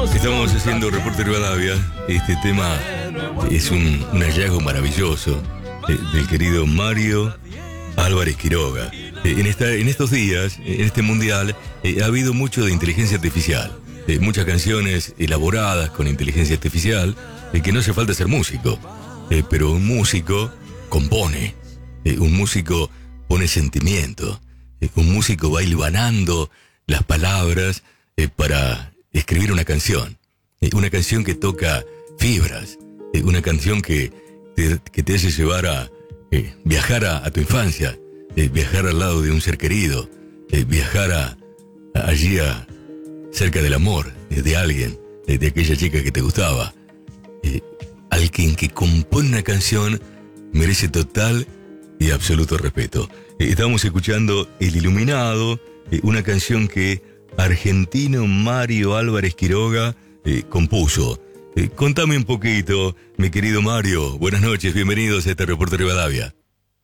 Estamos haciendo Reporte Rivadavia. Este tema es un hallazgo maravilloso del querido Mario Álvarez Quiroga. En estos días, en este mundial, ha habido mucho de inteligencia artificial. Muchas canciones elaboradas con inteligencia artificial, que no hace falta ser músico. Pero un músico compone. Un músico pone sentimiento. Un músico va hilvanando las palabras para escribir una canción. Una canción que toca fibras. Una canción que te hace llevar a viajar a tu infancia. Viajar al lado de un ser querido. Viajar allí cerca del amor de alguien, de aquella chica que te gustaba. Alguien que compone una canción merece total y absoluto respeto. Estamos escuchando El Iluminado, una canción que argentino Mario Álvarez Quiroga compuso. Contame un poquito, mi querido Mario. Buenas noches, bienvenidos a este Reporte Rivadavia.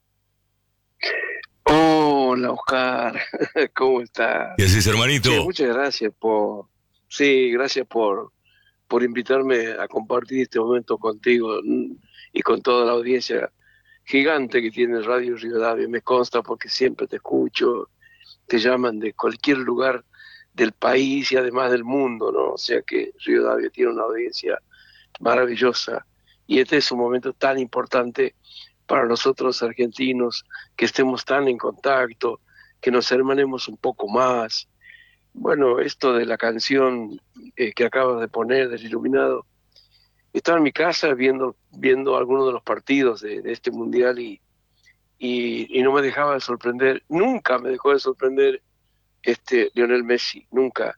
Hola, Oscar. ¿Cómo estás? ¿Qué haces, hermanito? Sí, muchas gracias gracias por invitarme a compartir este momento contigo y con toda la audiencia gigante que tiene Radio Rivadavia. Me consta porque siempre te escucho, te llaman de cualquier lugar del país y además del mundo, ¿no? O sea que Rivadavia tiene una audiencia maravillosa y este es un momento tan importante para nosotros argentinos, que estemos tan en contacto, que nos hermanemos un poco más. Bueno, esto de la canción que acabas de poner, del Iluminado, estaba en mi casa viendo algunos de los partidos de este mundial y no me dejaba de sorprender, nunca me dejó de sorprender Lionel Messi, nunca.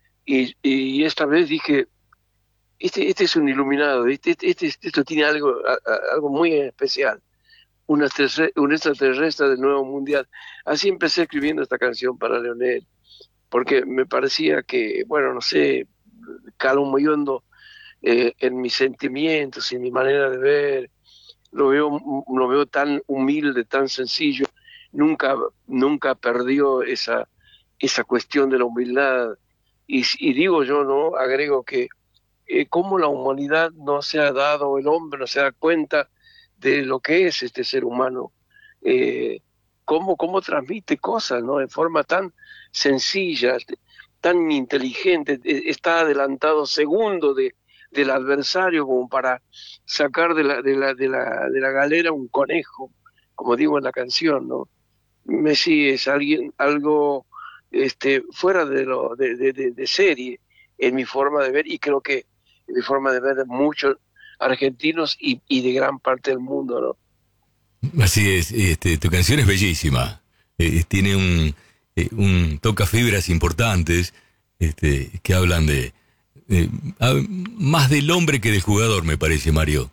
Y esta vez dije, este es un iluminado, esto tiene algo muy especial, un extraterrestre del nuevo mundial. Así empecé escribiendo esta canción para Lionel, porque me parecía que, bueno, no sé, caló muy hondo en mis sentimientos y en mi manera de ver. Lo veo tan humilde, tan sencillo. Nunca perdió esa cuestión de la humildad. Y digo yo, ¿no? Agrego que cómo la humanidad no se ha dado, el hombre no se da cuenta de lo que es este ser humano. Cómo transmite cosas, ¿no? En forma tan sencilla, tan inteligente, está adelantado segundo del adversario como para sacar de la galera un conejo, como digo en la canción, ¿no? Messi es algo fuera de serie en mi forma de ver, y creo que en mi forma de ver de muchos argentinos y de gran parte del mundo, ¿no? Así es, tu canción es bellísima. Tiene toca fibras importantes que hablan de más del hombre que del jugador, me parece, Mario.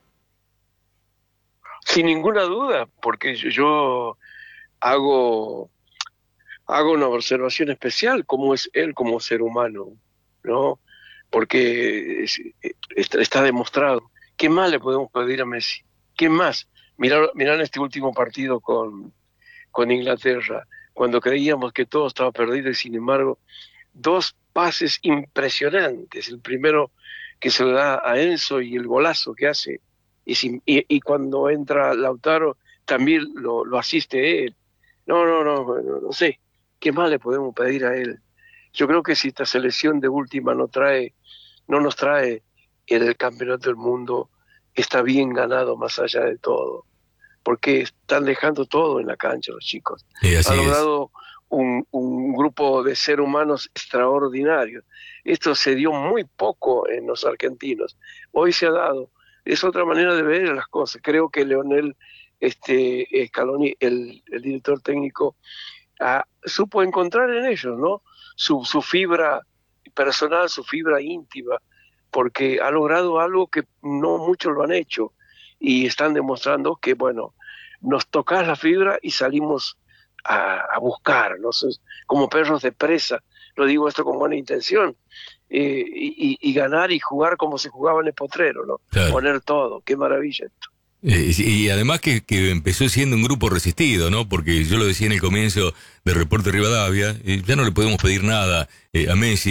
Sin ninguna duda, porque yo hago una observación especial, cómo es él como ser humano, ¿no? Porque está demostrado. ¿Qué más le podemos pedir a Messi? ¿Qué más? Mirá este último partido con Inglaterra, cuando creíamos que todo estaba perdido y sin embargo, dos pases impresionantes. El primero que se le da a Enzo y el golazo que hace, y cuando entra Lautaro también lo asiste él. No sé, ¿qué más le podemos pedir a él? Yo creo que si esta selección de última no nos trae el campeonato del mundo, está bien ganado más allá de todo, porque están dejando todo en la cancha los chicos. Han logrado un grupo de seres humanos extraordinarios. Esto se dio muy poco en los argentinos. Hoy se ha dado. Es otra manera de ver las cosas. Creo que Leonel Scaloni, el director técnico, supo encontrar en ellos, ¿no? Su fibra personal, su fibra íntima, porque ha logrado algo que no muchos lo han hecho y están demostrando que, bueno, nos tocas la fibra y salimos a buscar, ¿no? Como perros de presa, lo digo esto con buena intención, y ganar y jugar como se jugaba en el potrero, ¿no? Claro. Poner todo, qué maravilla esto. Y además que empezó siendo un grupo resistido, ¿no? Porque yo lo decía en el comienzo del Reporte Rivadavia, ya no le podemos pedir nada a Messi,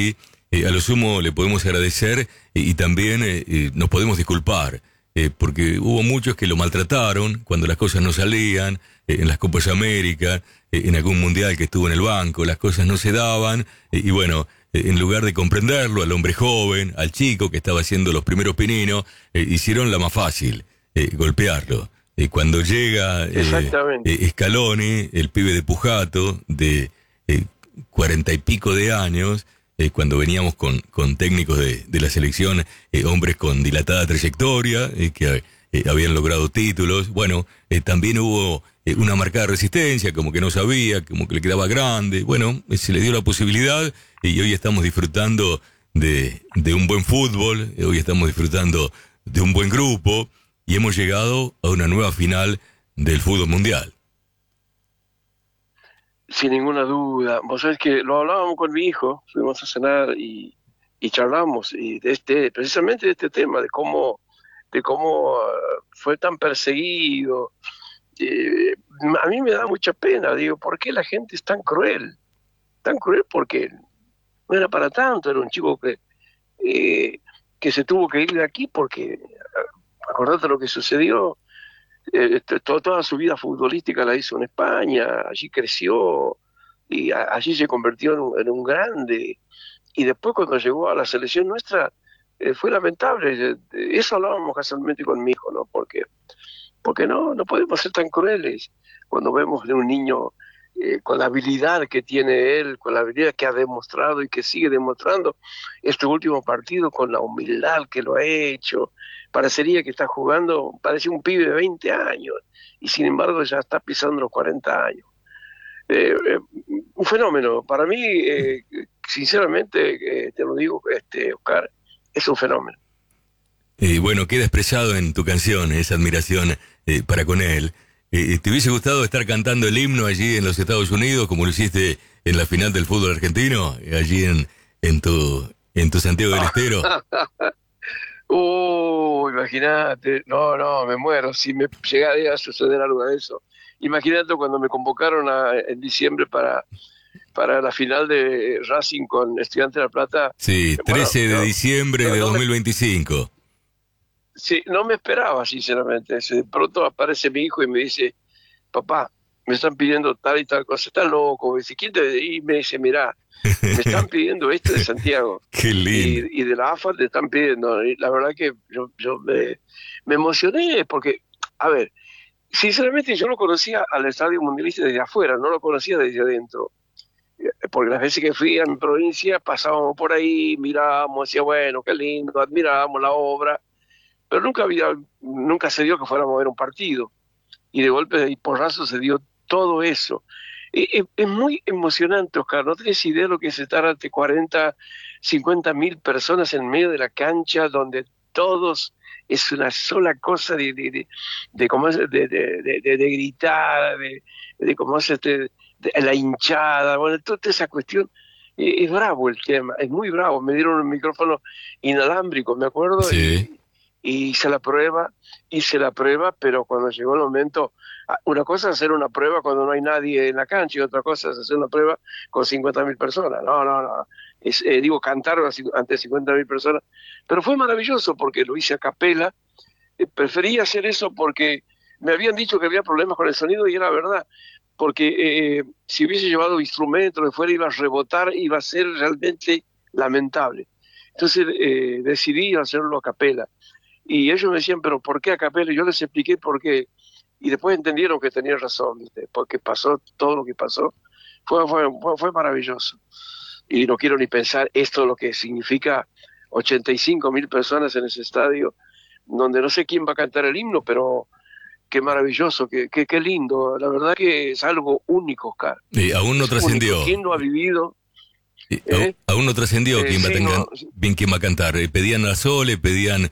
a lo sumo le podemos agradecer y también nos podemos disculpar, porque hubo muchos que lo maltrataron cuando las cosas no salían, en las Copas América, en algún mundial que estuvo en el banco, las cosas no se daban, y bueno, en lugar de comprenderlo, al hombre joven, al chico que estaba haciendo los primeros pininos, hicieron la más fácil, golpearlo. Cuando llega Scaloni, el pibe de Pujato, de 40 y pico de años, cuando veníamos con técnicos de la selección, hombres con dilatada trayectoria, que habían logrado títulos, bueno, también hubo una marcada resistencia, como que no sabía, como que le quedaba grande, bueno, se le dio la posibilidad y hoy estamos disfrutando de un buen fútbol, hoy estamos disfrutando de un buen grupo y hemos llegado a una nueva final del fútbol mundial. Sin ninguna duda. Vos sabés que lo hablábamos con mi hijo, fuimos a cenar y charlamos y precisamente de este tema, de cómo fue tan perseguido. A mí me da mucha pena, digo, ¿por qué la gente es tan cruel? Tan cruel porque no era para tanto, era un chico que se tuvo que ir de aquí porque, acordate lo que sucedió, toda su vida futbolística la hizo en España, allí creció y allí se convirtió en un grande, y después cuando llegó a la selección nuestra fue lamentable. Eso hablábamos casualmente con mi hijo, ¿no? Porque no podemos ser tan crueles cuando vemos de un niño con la habilidad que tiene él, con la habilidad que ha demostrado y que sigue demostrando este último partido, con la humildad que lo ha hecho. Parecería que está jugando, parece un pibe de 20 años, y sin embargo ya está pisando los 40 años. Un fenómeno, para mí, sinceramente, te lo digo, Oscar, es un fenómeno. Bueno, queda expresado en tu canción esa admiración para con él. ¿Te hubiese gustado estar cantando el himno allí en los Estados Unidos, como lo hiciste en la final del fútbol argentino, allí en tu Santiago del Estero? Imagínate, no, me muero si me llegara a suceder algo de eso. Imagínate cuando me convocaron en diciembre para la final de Racing con Estudiantes de La Plata. Sí, 13 de diciembre de 2025. Sí, no me esperaba, sinceramente. De pronto aparece mi hijo y me dice, papá, me están pidiendo tal y tal cosa, está loco. Y me dice, mirá, me están pidiendo esto de Santiago. Qué lindo. Y de la AFA te están pidiendo. Y la verdad que yo me emocioné porque, a ver, sinceramente yo lo conocía al Estadio Mundialista desde afuera, no lo conocía desde adentro. Porque las veces que fui a mi provincia pasábamos por ahí, mirábamos, decía, bueno, qué lindo, admirábamos la obra, pero nunca se dio que fuéramos a ver un partido, y de golpe y porrazo se dio todo eso. Es muy emocionante, Oscar, no tenés idea de lo que es estar ante 40, 50 mil personas en medio de la cancha, donde todos es una sola cosa de cómo es, de gritar, de cómo es la hinchada, bueno, toda esa cuestión. Es bravo el tema, es muy bravo. Me dieron un micrófono inalámbrico, me acuerdo, sí. Y hice la prueba, pero cuando llegó el momento, una cosa es hacer una prueba cuando no hay nadie en la cancha y otra cosa es hacer una prueba con 50.000 personas. No. Digo, cantar ante 50.000 personas. Pero fue maravilloso porque lo hice a capela. Preferí hacer eso porque me habían dicho que había problemas con el sonido y era verdad. Porque si hubiese llevado instrumentos de fuera iba a rebotar, iba a ser realmente lamentable. Entonces decidí hacerlo a capela. Y ellos me decían, ¿pero por qué a capela? Y yo les expliqué por qué. Y después entendieron que tenía razón, ¿viste? Porque pasó todo lo que pasó. Fue maravilloso. Y no quiero ni pensar esto lo que significa 85.000 personas en ese estadio, donde no sé quién va a cantar el himno, pero qué maravilloso, qué lindo. La verdad que es algo único, Oscar. Y aún no trascendió. ¿Quién lo ha vivido? Aún no trascendió quién va a cantar. Pedían a Sole, pedían...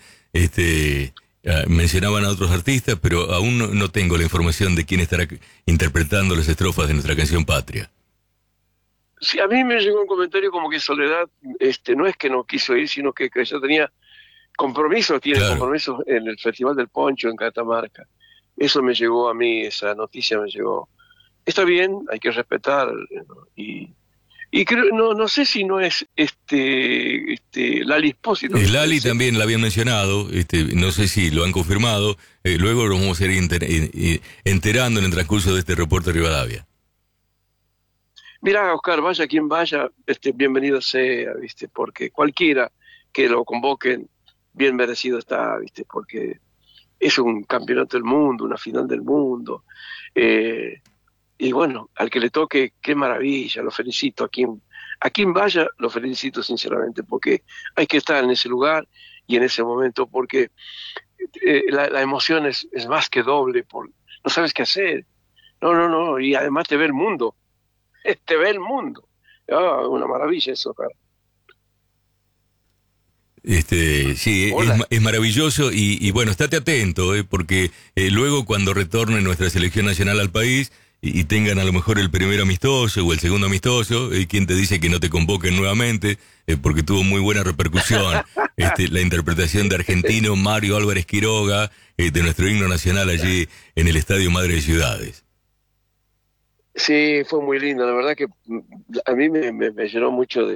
mencionaban a otros artistas, pero aún no tengo la información de quién estará interpretando las estrofas de nuestra canción Patria. Sí, a mí me llegó un comentario como que Soledad no es que no quiso ir, sino que ya tenía compromisos, compromisos en el Festival del Poncho en Catamarca. Eso me llegó a mí, esa noticia me llegó. Está bien, hay que respetar, ¿no? Y Y creo, no sé si no es Lali Espósito, me Lali parece. también la habían mencionado, no sé si lo han confirmado, luego nos vamos a ir enterando en el transcurso de este reporte de Rivadavia. Mira, Oscar, vaya quien vaya, bienvenido sea, ¿viste? Porque cualquiera que lo convoquen, bien merecido está, ¿viste? Porque es un campeonato del mundo, una final del mundo. eh, y bueno, al que le toque, qué maravilla, lo felicito. A quien vaya, lo felicito sinceramente, porque hay que estar en ese lugar y en ese momento, porque la emoción es más que doble, no sabes qué hacer. No, y además te ve el mundo, te ve el mundo. Ah, una maravilla eso, cara. Sí, Hola. es maravilloso y bueno, estate atento, porque luego cuando retorne nuestra selección nacional al país y tengan a lo mejor el primer amistoso o el segundo amistoso, ¿quién te dice que no te convoquen nuevamente? Porque tuvo muy buena repercusión la interpretación de argentino Mario Álvarez Quiroga de nuestro himno nacional allí en el Estadio Madre de Ciudades. Sí, fue muy lindo, la verdad que a mí me llenó mucho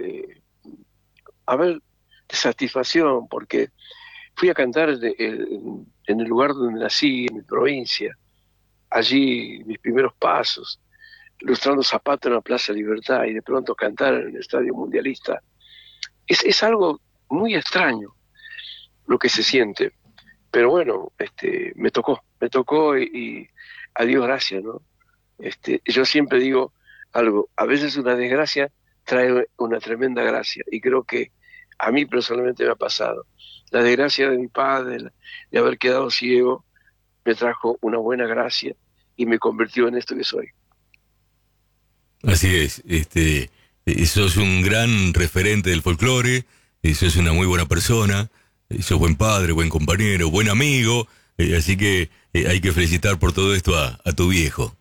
a ver, de satisfacción, porque fui a cantar en el lugar donde nací, en mi provincia, allí mis primeros pasos, ilustrando zapatos en la Plaza Libertad y de pronto cantar en el Estadio Mundialista. Es algo muy extraño lo que se siente, pero bueno, me tocó y a Dios gracias, ¿no? Yo siempre digo algo, a veces una desgracia trae una tremenda gracia y creo que a mí personalmente me ha pasado. La desgracia de mi padre, de haber quedado ciego, me trajo una buena gracia y me convirtió en esto que soy. Así es, sos un gran referente del folclore, sos una muy buena persona, sos buen padre, buen compañero, buen amigo, así que hay que felicitar por todo esto a tu viejo.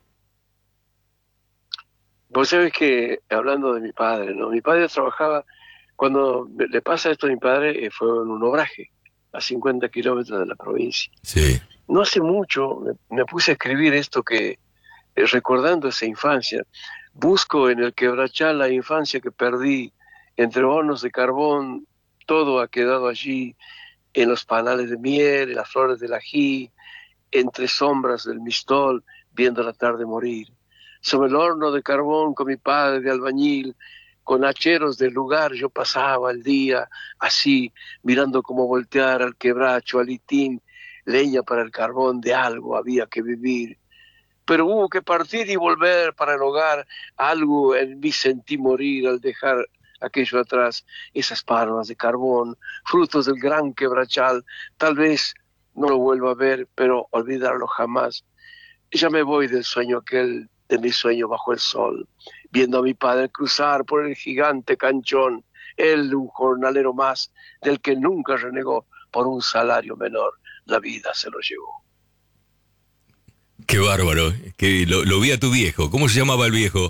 Vos sabés que, hablando de mi padre, ¿no? Mi padre trabajaba, cuando le pasa esto a mi padre, fue en un obraje, a 50 kilómetros de la provincia. Sí, No hace mucho me puse a escribir esto que, recordando esa infancia, busco en el quebrachal la infancia que perdí, entre hornos de carbón, todo ha quedado allí, en los panales de miel, en las flores del ají, entre sombras del mistol, viendo la tarde morir. Sobre el horno de carbón con mi padre de albañil, con hacheros del lugar yo pasaba el día así, mirando cómo voltear al quebracho, al litín, leña para el carbón, de algo había que vivir. Pero hubo que partir y volver para el hogar, algo en mí sentí morir al dejar aquello atrás, esas palmas de carbón, frutos del gran quebrachal, tal vez no lo vuelva a ver, pero olvidarlo jamás. Ya me voy del sueño aquel, de mi sueño bajo el sol, viendo a mi padre cruzar por el gigante canchón, él un jornalero más, del que nunca renegó por un salario menor, la vida se lo llevó. qué bárbaro, que lo vi a tu viejo, ¿cómo se llamaba el viejo?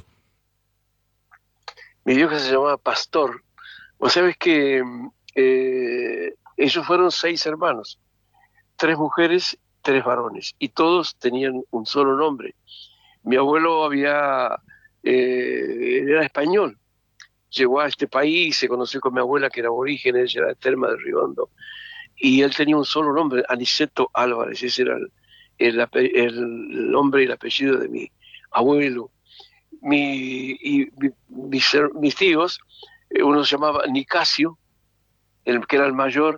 Mi viejo se llamaba Pastor. Vos sabés que ellos fueron 6 hermanos, 3 mujeres, 3 varones, y todos tenían un solo nombre. Mi abuelo era español, llegó a este país, se conoció con mi abuela que era aborigen, ella era de Terma de Riondo, y él tenía un solo nombre, Aniceto Álvarez, ese era el nombre y el apellido de mi abuelo. Mis tíos, uno se llamaba Nicasio, el que era el mayor,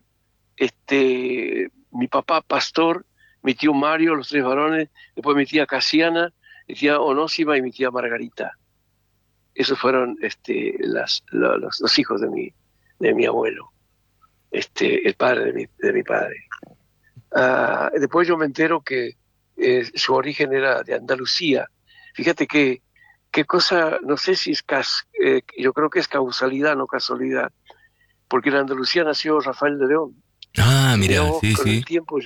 mi papá Pastor, mi tío Mario, los 3 varones, después mi tía Casiana, mi tía Onósima y mi tía Margarita. Esos fueron los hijos de mi abuelo, el padre de mi padre. Después yo me entero que su origen era de Andalucía. Fíjate que qué cosa, no sé si yo creo que es causalidad, no casualidad, porque en Andalucía nació Rafael de León. Ah, Y mira mirá, vos, sí, con el sí. tiempo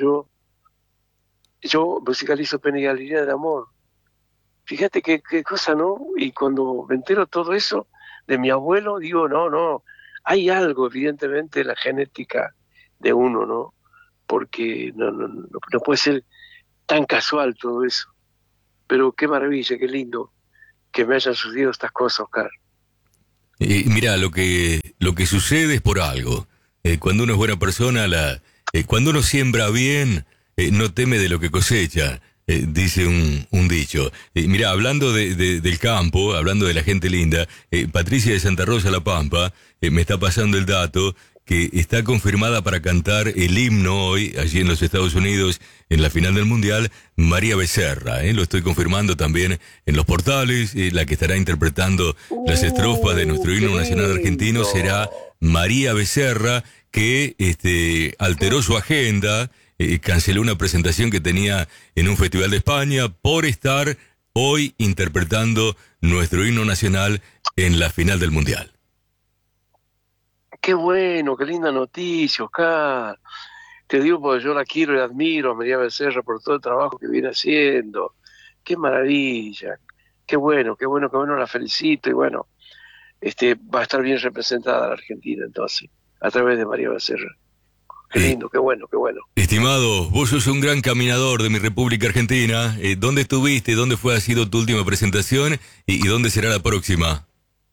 yo musicalizo Pena y Galería de Amor. Fíjate qué cosa, ¿no? Y cuando me entero todo eso de mi abuelo, digo, no, hay algo evidentemente en la genética de uno, ¿no? Porque no puede ser tan casual todo eso. Pero qué maravilla, qué lindo que me hayan sucedido estas cosas, Oscar. Mira, lo que sucede es por algo. Cuando uno es buena persona, cuando uno siembra bien, no teme de lo que cosecha, dice un dicho. Mira, hablando del campo, hablando de la gente linda, Patricia de Santa Rosa, La Pampa, me está pasando el dato que está confirmada para cantar el himno hoy, allí en los Estados Unidos, en la final del Mundial, María Becerra. Lo estoy confirmando también en los portales. La que estará interpretando las estrofas de nuestro himno nacional argentino será María Becerra, que alteró su agenda, canceló una presentación que tenía en un festival de España por estar hoy interpretando nuestro himno nacional en la final del Mundial. Qué bueno, qué linda noticia, Oscar. Te digo porque yo la quiero y la admiro a María Becerra por todo el trabajo que viene haciendo. Qué maravilla. Qué bueno, qué bueno, qué bueno, la felicito y bueno, va a estar bien representada la Argentina entonces, a través de María Becerra. Qué lindo, qué bueno, qué bueno. Estimado, vos sos un gran caminador de mi República Argentina. ¿Dónde estuviste? ¿Dónde ha sido tu última presentación? ¿Y dónde será la próxima?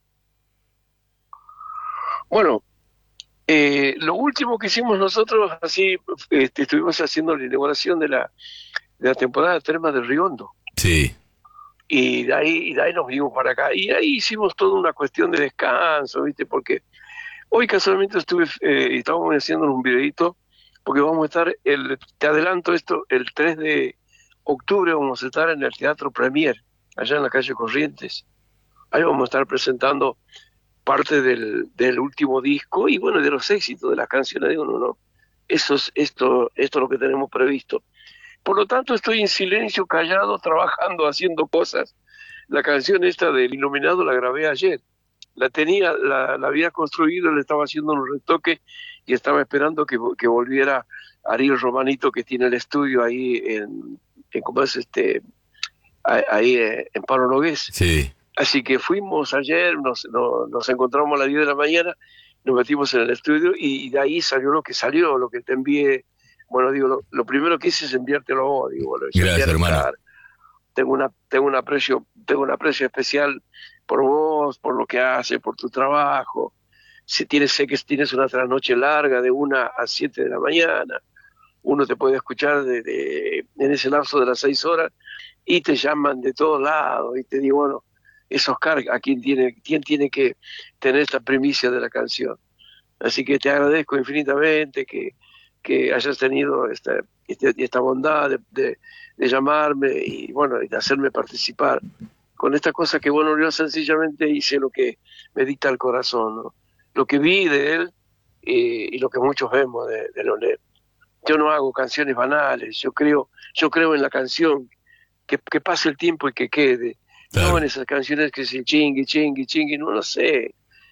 Bueno, lo último que hicimos nosotros, así, estuvimos haciendo la inauguración de la temporada de Termas del Río Hondo. Sí. Y de ahí nos vinimos para acá. Y ahí hicimos toda una cuestión de descanso, ¿viste? Porque hoy casualmente estábamos haciendo un videito, porque vamos a estar, te adelanto esto, el 3 de octubre vamos a estar en el Teatro Premier, allá en la calle Corrientes. Ahí vamos a estar presentando parte del último disco y bueno, de los éxitos de las canciones de uno, ¿no? Esto es lo que tenemos previsto. Por lo tanto, estoy en silencio, callado, trabajando, haciendo cosas. La canción esta del Iluminado la grabé ayer. La había construido, le estaba haciendo un retoque y estaba esperando que volviera Ariel Romanito, que tiene el estudio ahí ¿cómo es ahí en Pablo Nogués. Sí. Así que fuimos ayer, nos encontramos a las 10 de la mañana, nos metimos en el estudio y de ahí salió lo que salió, lo que te envié. Bueno, digo, lo primero que hice es enviártelo a vos, digo, bueno, gracias, hermano. Tengo un aprecio especial por vos, por lo que haces, por tu trabajo. Sé que tienes una trasnoche larga de 1 a 7 de la mañana. Uno te puede escuchar en ese lapso de las 6 horas y te llaman de todos lados y te digo, bueno, es Oscar a quien tiene que tener esta primicia de la canción. Así que te agradezco infinitamente que hayas tenido esta bondad de llamarme y bueno, y de hacerme participar con esta cosa que bueno, yo sencillamente hice lo que me dicta el corazón, ¿no? Lo que vi de él y lo que muchos vemos de Leonel. Yo no hago canciones banales, yo creo en la canción, que pase el tiempo y que quede. Claro. No en esas canciones que se chingui, no lo sé.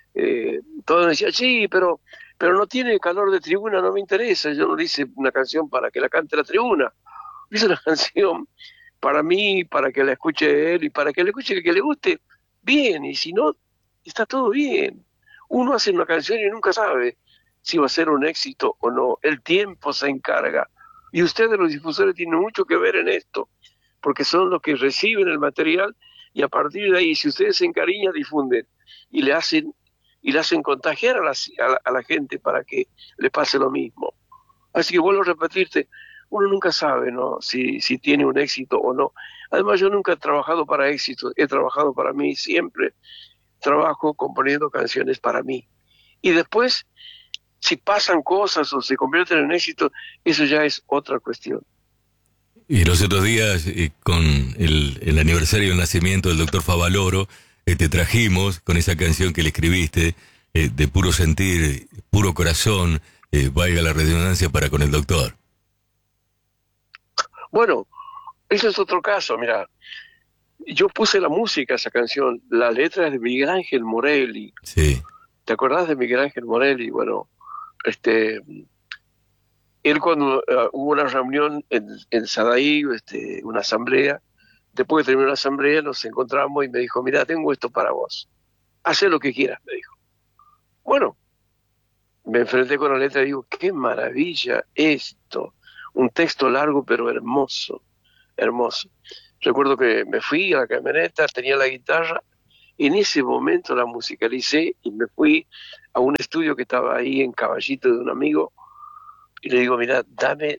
Todos decían, sí, pero no tiene calor de tribuna, no me interesa. Yo no hice una canción para que la cante la tribuna. Hice una canción para mí, para que la escuche él y para que le escuche que le guste bien. Y si no, está todo bien. Uno hace una canción y nunca sabe si va a ser un éxito o no. El tiempo se encarga. Y ustedes, los difusores, tienen mucho que ver en esto, porque son los que reciben el material y a partir de ahí, si ustedes se encariñan, difunden y le hacen contagiar a la gente para que le pase lo mismo. Así que vuelvo a repetirte, uno nunca sabe, ¿no? si tiene un éxito o no. Además, yo nunca he trabajado para éxito, he trabajado para mí, siempre trabajo componiendo canciones para mí. Y después, si pasan cosas o se convierten en éxito, eso ya es otra cuestión. Y los otros días, con el aniversario del nacimiento del doctor Favaloro, te trajimos con esa canción que le escribiste, de puro sentir, puro corazón, valga la redundancia, para con el doctor. Bueno, ese es otro caso, mira. Yo puse la música a esa canción, la letra es de Miguel Ángel Morelli. Sí. ¿Te acordás de Miguel Ángel Morelli? Bueno, él cuando hubo una reunión en Sadaí, una asamblea, después de terminar la asamblea nos encontramos y me dijo, mira, tengo esto para vos, haz lo que quieras, me dijo. Bueno, me enfrenté con la letra y digo, qué maravilla esto, un texto largo pero hermoso, hermoso. Recuerdo que me fui a la camioneta, tenía la guitarra En ese momento la musicalicé y me fui a un estudio que estaba ahí en Caballito de un amigo y le digo, mira, dame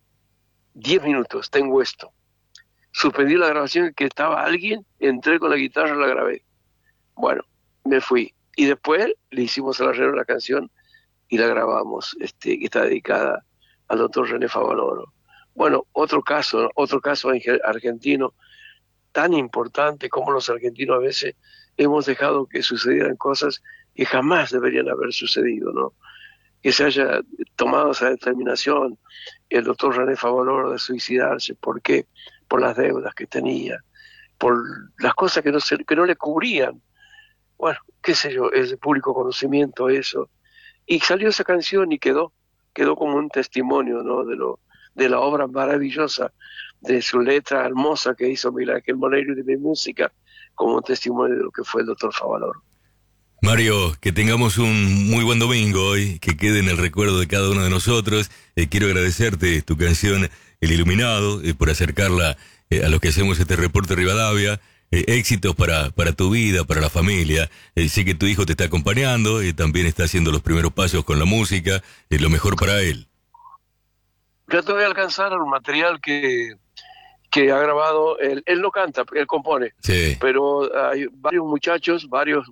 10 minutos, tengo esto. Suspendí la grabación, que estaba alguien, entré con la guitarra y la grabé. Bueno, me fui. Y después le hicimos el arreglo de la canción y la grabamos, que está dedicada al doctor René Favaloro. Bueno, otro caso argentino tan importante como los argentinos a veces hemos dejado que sucedieran cosas que jamás deberían haber sucedido, ¿no? Que se haya tomado esa determinación el doctor René Favaloro de suicidarse. ¿Por qué? Por las deudas que tenía, por las cosas que no le cubrían. Bueno, qué sé yo, es de público conocimiento eso. Y salió esa canción y quedó como un testimonio, ¿no? de la obra maravillosa, de su letra hermosa que hizo Miguel Ángel Moreira y de mi música, como un testimonio de lo que fue el doctor Favaloro. Mario, que tengamos un muy buen domingo hoy, que quede en el recuerdo de cada uno de nosotros. Quiero agradecerte tu canción El Iluminado, por acercarla a los que hacemos este reporte Rivadavia. Éxitos para tu vida, para la familia. Sé que tu hijo te está acompañando, también está haciendo los primeros pasos con la música. Lo mejor para él. Yo te voy a alcanzar un material que ha grabado, él no canta, él compone, sí. Pero hay varios muchachos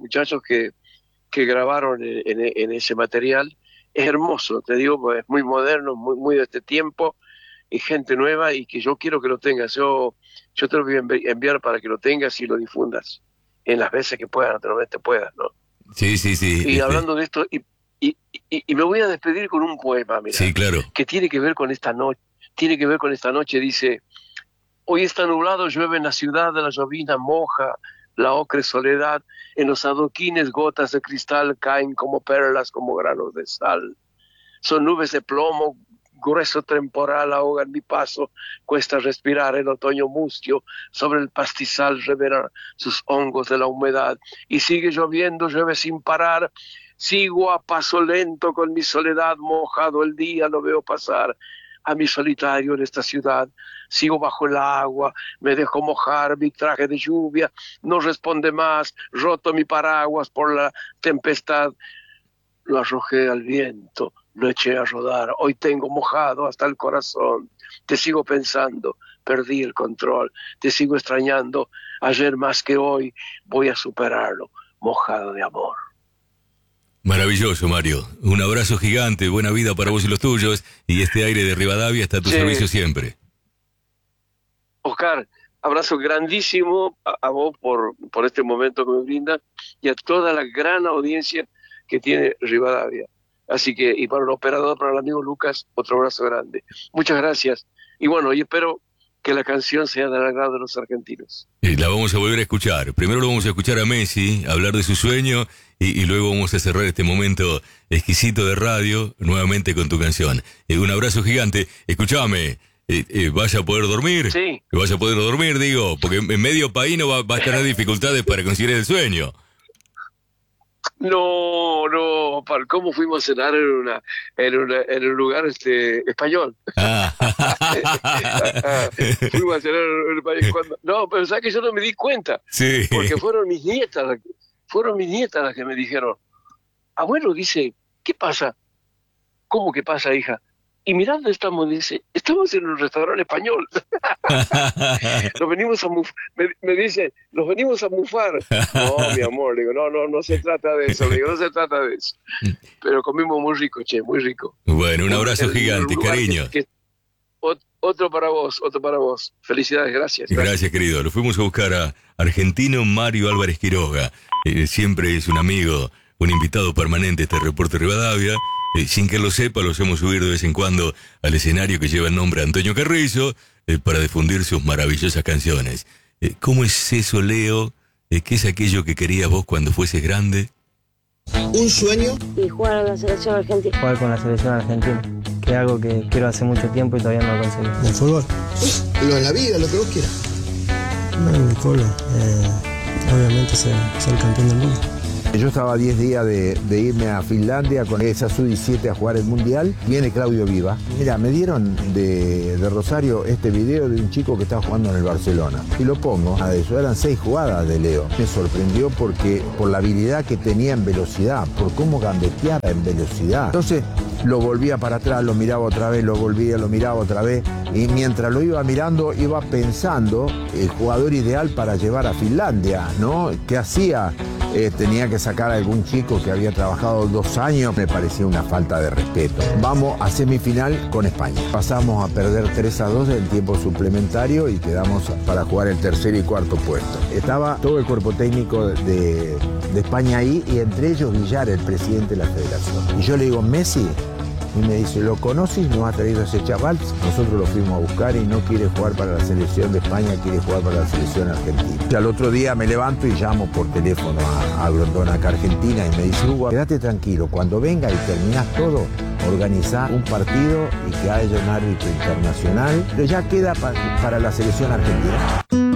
que grabaron en ese material. Es hermoso, te digo, pues, es muy moderno, muy de este tiempo, y gente nueva, y que yo quiero que lo tengas. Yo te lo voy a enviar para que lo tengas y lo difundas en las veces que puedas, naturalmente puedas, ¿no? Sí. Y hablando de esto, y me voy a despedir con un poema, mira, sí, claro, que tiene que ver con esta noche, dice: hoy está nublado, llueve en la ciudad, la llovina moja la ocre soledad, en los adoquines gotas de cristal caen como perlas, como granos de sal. Son nubes de plomo, grueso temporal ahogan mi paso, cuesta respirar el otoño mustio, sobre el pastizal revelan sus hongos de la humedad, y sigue lloviendo, llueve sin parar, sigo a paso lento con mi soledad, mojado el día lo veo pasar, a mi solitario en esta ciudad, sigo bajo el agua, me dejo mojar mi traje de lluvia, no responde más, roto mi paraguas por la tempestad, lo arrojé al viento, lo eché a rodar, hoy tengo mojado hasta el corazón, te sigo pensando, perdí el control, te sigo extrañando, ayer más que hoy, voy a superarlo, mojado de amor. Maravilloso, Mario. Un abrazo gigante, buena vida para vos y los tuyos, y este aire de Rivadavia está a tu servicio siempre. Oscar, abrazo grandísimo a vos por este momento que me brinda y a toda la gran audiencia que tiene Rivadavia. Así que, y para el operador, para el amigo Lucas, otro abrazo grande. Muchas gracias. Y bueno, y espero que la canción sea del agrado de los argentinos. La vamos a volver a escuchar. Primero lo vamos a escuchar a Messi, hablar de su sueño, y luego vamos a cerrar este momento exquisito de radio nuevamente con tu canción. Un abrazo gigante. Escuchame, ¿vas a poder dormir? Sí. ¿Vas a poder dormir, digo? Porque en medio país no va a tener dificultades para conseguir el sueño. No, ¿cómo fuimos a cenar en un lugar español? Fuimos a cenar en un país no, pero sabes que yo no me di cuenta, sí. Porque fueron mis nietas las que me dijeron, abuelo, dice, ¿qué pasa? ¿Cómo que pasa, hija? Y mirando estamos, dice, estamos en un restaurante español. Me dice, nos venimos a mufar. No, mi amor, digo, no se trata de eso, no se trata de eso. Pero comimos muy rico, muy rico. Bueno, un abrazo gigante, cariño. Otro para vos. Felicidades, gracias. Gracias, querido. Lo fuimos a buscar a argentino Mario Álvarez Quiroga. Siempre es un amigo, un invitado permanente a este reporte Rivadavia. Sin que lo sepa, lo hacemos subir de vez en cuando al escenario que lleva el nombre de Antonio Carrizo para difundir sus maravillosas canciones. ¿Cómo es eso, Leo? ¿Qué es aquello que querías vos cuando fueses grande? ¿Un sueño? Y jugar a la selección argentina. Jugar con la selección argentina, que es algo que quiero hace mucho tiempo y todavía no lo conseguí. ¿El fútbol? Lo de la vida, lo que vos quieras. No, en el colo. Obviamente ser campeón del mundo. Yo estaba a 10 días de irme a Finlandia con esa Sub-17 a jugar el Mundial. Viene Claudio Viva. Mira, me dieron de Rosario este video de un chico que estaba jugando en el Barcelona. Y lo pongo. A eso eran 6 jugadas de Leo. Me sorprendió porque por la habilidad que tenía en velocidad, por cómo gambeteaba en velocidad. Entonces lo volvía para atrás, lo miraba otra vez, lo miraba otra vez. Y mientras lo iba mirando, iba pensando el jugador ideal para llevar a Finlandia, ¿no? ¿Qué hacía? Tenía que sacar a algún chico que había trabajado 2 años. Me parecía una falta de respeto. Vamos a semifinal con España. Pasamos a perder 3-2 en tiempo suplementario y quedamos para jugar el tercer y cuarto puesto. Estaba todo el cuerpo técnico de España ahí y entre ellos Villar, el presidente de la federación. Y yo le digo, Messi. Y me dice, ¿lo conoces? ¿Nos ha traído ese chaval? Nosotros lo fuimos a buscar y no quiere jugar para la selección de España, quiere jugar para la selección argentina. Y al otro día me levanto y llamo por teléfono a Grondona, acá Argentina, y me dice, Hugo, quédate tranquilo, cuando venga y terminás todo, organizá un partido y que haya un árbitro internacional, pero ya queda para la selección argentina.